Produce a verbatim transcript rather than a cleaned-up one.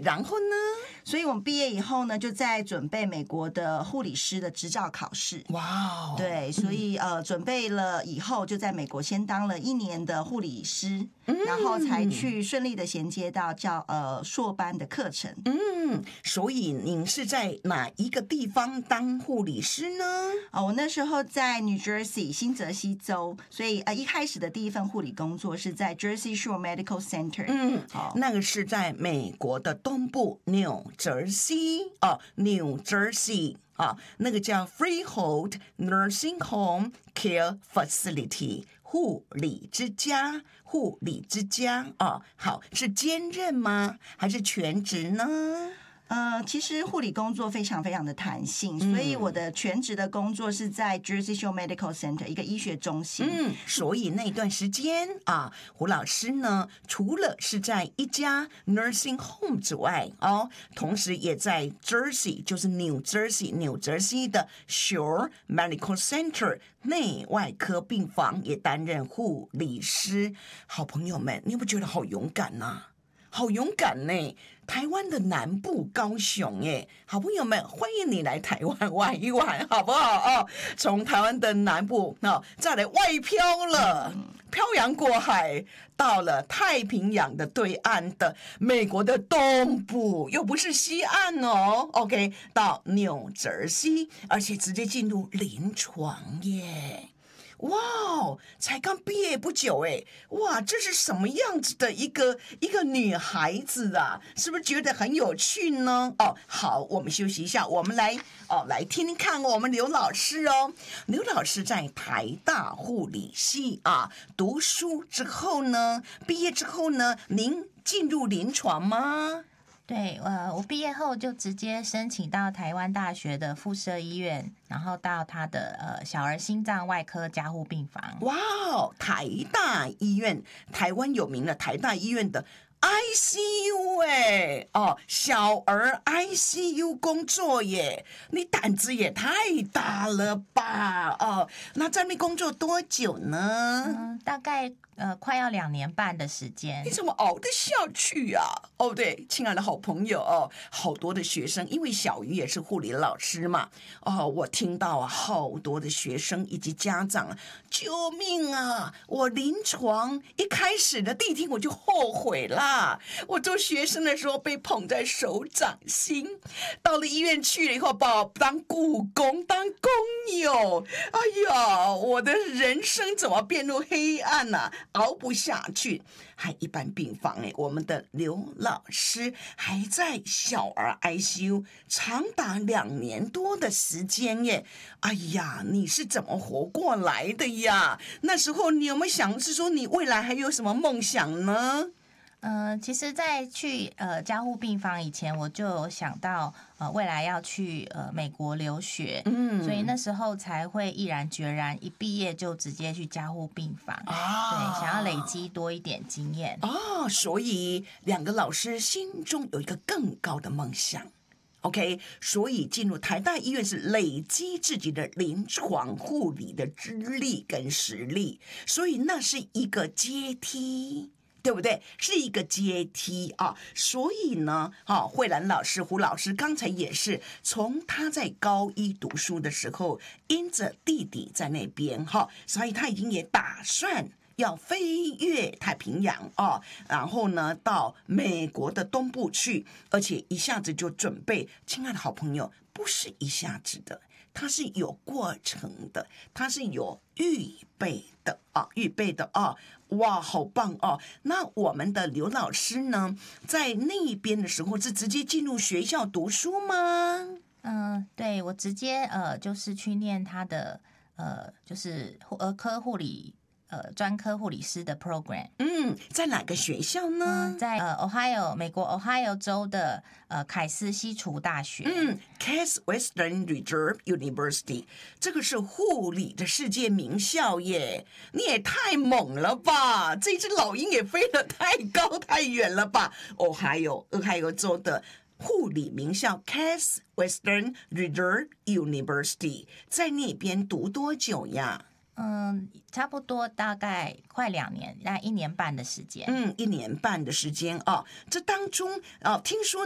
然后呢？ 所以我们毕业以后呢，就在准备美国的护理师的执照考试。 哇、wow, 对，所以、嗯、呃，准备了以后，就在美国先当了一年的护理师，嗯、然后才去顺利的衔接到叫呃硕班的课程。 嗯，所以您是在哪一个地方当护理师呢？ 哦，我那时候在 New Jersey 新泽西州，所以呃一开始的第一份护理工作是在 Jersey Shore Medical Center。 嗯， 好， 那个是在美国的东部 New Jersey 哦 ，New Jersey 啊，那个叫 Freehold Nursing Home Care Facility 护理之家，护理之家啊，好，是兼任吗？还是全职呢？ 呃，其实护理工作非常非常的弹性，所以我的全职的工作是在 Jersey Shore Medical Center 一个医学中心。 嗯，所以那段时间啊，胡老师呢，除了是在一家 nursing home 之外哦，同时也在 Jersey， 就是 New Jersey New Jersey 的 Shore Medical Center 内外科病房也担任护理师。好朋友们，你有没有觉得好勇敢呐、啊？好勇敢呢！台湾的南部高雄耶，好朋友们，欢迎你来台湾玩一玩，好不好哦？从台湾的南部哦，再来外漂了，漂洋过海到了太平洋的对岸的美国的东部，又不是西岸哦。OK， 到纽泽西，而且直接进入临床耶。哇哦，才刚毕业不久哎，哇，这是什么样子的一个一个女孩子啊？是不是觉得很有趣呢？哦，好，我们休息一下，我们来哦来听听看我们刘老师哦。刘老师在台大护理系啊读书之后呢，毕业之后呢，您进入临床吗？ 对，呃，我毕业后就直接申请到台湾大学的附设医院，然后到他的呃小儿心脏外科加护病房。 哇哦，台大医院，台湾有名的台大医院的 I C U 哎，哦，小儿 I C U 工作耶，你胆子也太大了吧？哦，那在那工作多久呢？ 嗯，大概呃快要两年半的时间。 你怎么熬得下去啊？哦，对，亲爱的好朋友哦，好多的学生，因为小鱼也是护理老师嘛，哦，我听到啊，好多的学生以及家长，救命啊！我临床一开始的第一天我就后悔啦，我做学生的时候被捧在手掌心，到了医院去了以后，把我当雇工当工友，哎呀，我的人生怎么变入黑暗啊？熬不下去，还一般病房哎，我们的刘老师还在小儿 I C U 长达两年多的时间耶！哎呀，你是怎么活过来的呀？那时候你有没有想是说你未来还有什么梦想呢？ 呃，其实，在去呃加护病房以前，我就有想到呃未来要去呃美国留学，嗯，所以那时候才会毅然决然一毕业就直接去加护病房，啊，对，想要累积多一点经验哦，所以两个老师心中有一个更高的梦想。OK， 所以进入台大医院是累积自己的临床护理的资历跟实力，所以那是一个阶梯。对不对？是一个阶梯啊，所以呢，啊，慧兰老师、胡老师刚才也是从他在高一读书的时候，因着弟弟在那边哈，所以他已经也打算要飞越太平洋啊，然后呢到美国的东部去，而且一下子就准备，亲爱的好朋友，不是一下子的。它是有过程的，它是有预备的啊，预备的啊，哇，好棒哦！那我们的刘老师呢，在那边的时候是直接进入学校读书吗？ 嗯，对，我直接呃，就是去念他的呃，就是儿科护理。呃，专科护理师的 program， 嗯，在哪个学校呢？ 嗯、在呃 Ohio 美国 Ohio 州的呃凯斯西厨大学。 嗯 ，Case Western Reserve University， 这个是护理的世界名校耶！你也太猛了吧！这只老鹰也飞得太高太远了吧？Ohio Ohio 州的护理名校 Case Western Reserve University， 在那边读多久呀？ 嗯，差不多大概快两年，大概一年半的时间。 嗯，一年半的时间啊，这当中啊，听说